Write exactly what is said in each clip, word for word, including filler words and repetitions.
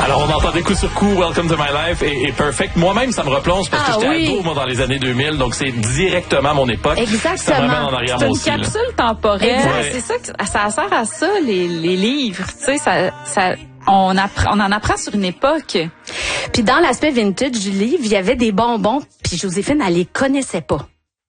Alors, on entend des coups sur coups, Welcome to My Life et, et Perfect. Moi-même, ça me replonge parce ah, que j'étais oui. ado, moi, dans les années deux mille, donc c'est directement mon époque. Exactement. Ça m'amène en arrière, c'est moi une aussi, capsule là. temporelle. Ouais. C'est ça, que, ça sert à ça, les, les livres. Tu sais, ça, ça, on, apprend, on en apprend sur une époque. Puis dans l'aspect vintage du livre, il y avait des bonbons, puis Joséphine, elle les connaissait pas.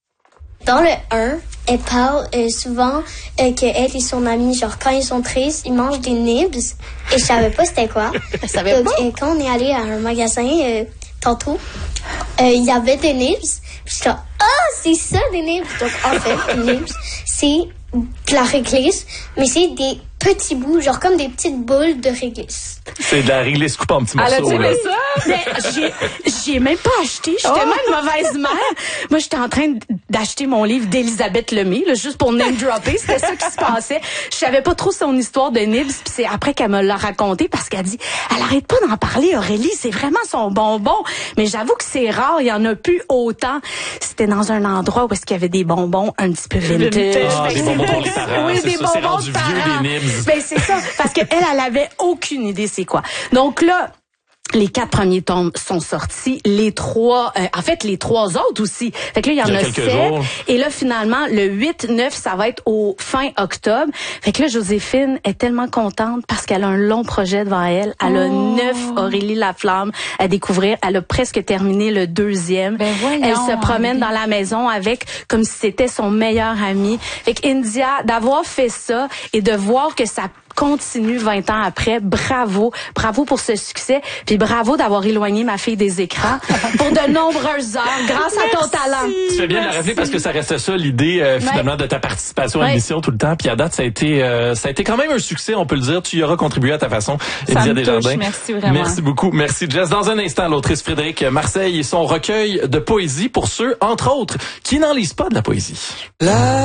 Dans le un, elle parle euh, souvent euh, qu'elle et son amie, genre quand ils sont tristes, ils mangent des nibs. Et je savais pas c'était quoi. Elle savait Donc, pas. euh, quand on est allé à un magasin euh, tantôt, euh, il y avait des nibs. Puis je suis là, ah, c'est ça des nibs. Donc en fait, les nibs, c'est de la réglisse, mais c'est des petits bouts, genre comme des petites boules de réglisse. C'est de la réglisse coupée en petits Elle morceaux, a-tu là. aimé ça? Mais j'ai, j'ai même pas acheté. J'étais Oh. même mauvaise mère. Moi, j'étais en train d'acheter mon livre d'Elisabeth Lemay, là, juste pour name dropper. C'était ça qui se passait. Je savais pas trop son histoire de Nibs, puis c'est après qu'elle me l'a raconté parce qu'elle dit, elle arrête pas d'en parler, Aurélie. C'est vraiment son bonbon. Mais j'avoue que c'est rare. Il y en a plus autant. C'était dans un endroit où est-ce qu'il y avait des bonbons un petit peu vintage. Ah, Fait des que bonbons c'est- pour les parents, Oui, c'est des ça, c'est bonbons rendu de vieux, parents. des Nibs. Ben, c'est ça. Parce qu'elle, elle avait aucune idée c'est quoi. Donc là, les quatre premiers tomes sont sortis, les trois, euh, en fait, les trois autres aussi. Fait que là, il y en Il y a a quelques sept. jours. Et là, finalement, le huit, neuf, ça va être au fin octobre. Fait que là, Joséphine est tellement contente parce qu'elle a un long projet devant elle. Elle a Oh. neuf Aurélie Laflamme à découvrir. Elle a presque terminé le deuxième. Ben voyons, elle se promène Aurélie. dans la maison avec, comme si c'était son meilleur ami. Fait que India, d'avoir fait ça et de voir que ça continue vingt ans après. Bravo. Bravo pour ce succès. Puis bravo d'avoir éloigné ma fille des écrans pour de nombreuses heures grâce à ton talent. Tu fais bien de la rappeler parce que ça reste ça l'idée euh, finalement de ta participation à Ouais. l'émission tout le temps. Puis à date, ça a été euh, ça a été quand même un succès, on peut le dire. Tu y auras contribué à ta façon. Ça Edia me touche, Desjardins. merci vraiment. Merci beaucoup. Merci Jess. Dans un instant, l'autrice Frédéric Marseille et son recueil de poésie pour ceux, entre autres, qui n'en lisent pas de la poésie. La